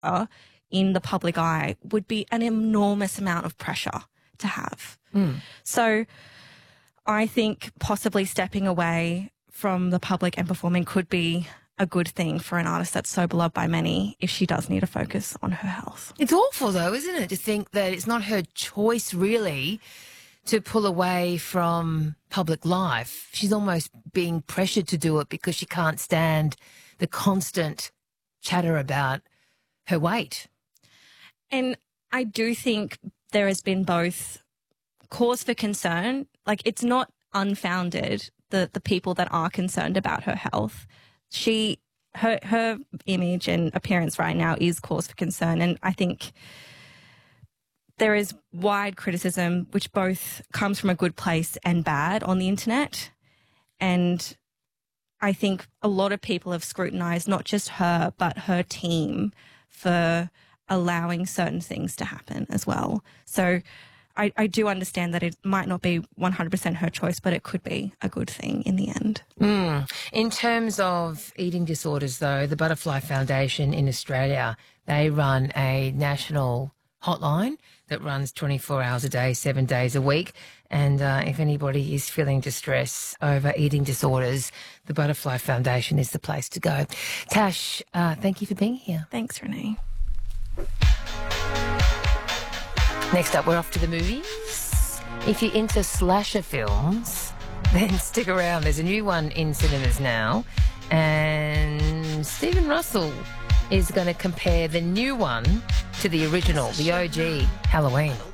in the public eye would be an enormous amount of pressure to have. So I think possibly stepping away from the public and performing could be a good thing for an artist that's so beloved by many if she does need to focus on her health. It's awful, though, isn't it, to think that it's not her choice, really, to pull away from public life. She's almost being pressured to do it because she can't stand the constant chatter about her weight. And I do think there has been both cause for concern. Like, it's not unfounded, the people that are concerned about her health. Her image and appearance right now is cause for concern. And I think there is wide criticism, which both comes from a good place and bad on the internet. And I think a lot of people have scrutinised not just her, but her team for allowing certain things to happen as well. So I do understand that it might not be 100% her choice, but it could be a good thing in the end. In terms of eating disorders, though, the Butterfly Foundation in Australia, they run a national hotline that runs 24 hours a day, 7 days a week. And if anybody is feeling distress over eating disorders, the Butterfly Foundation is the place to go. Tash, thank you for being here. Thanks, Renee. Next up, we're off to the movies. If you're into slasher films, then stick around. There's a new one in cinemas now. And Stephen Russell is going to compare the new one to the original, the OG Halloween.